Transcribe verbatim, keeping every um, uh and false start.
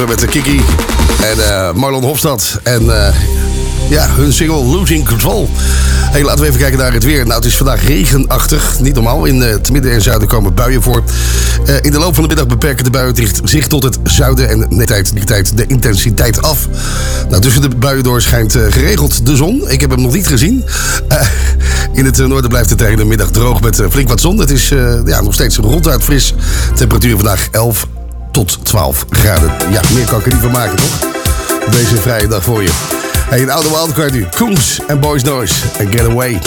even met de Kiki en uh, Marlon Hofstad. En uh, ja, hun single Losing Control. Hey, laten we even kijken naar het weer. Nou, het is vandaag regenachtig. Niet normaal. In uh, het midden en zuiden komen buien voor. Uh, in de loop van de middag beperken de buien zich tot het zuiden. En net tijd, die tijd de intensiteit af. Nou, tussen de buien door schijnt uh, geregeld de zon. Ik heb hem nog niet gezien. Uh, in het uh, noorden blijft het tegen de middag droog met uh, flink wat zon. Het is uh, ja, nog steeds ronduit fris. Temperatuur vandaag elf tot twaalf graden. Ja, meer kan ik er niet van maken, toch? Deze vrije dag voor je. Hey, een oude wildcard nu. Koens en Boys Noise en Get Away.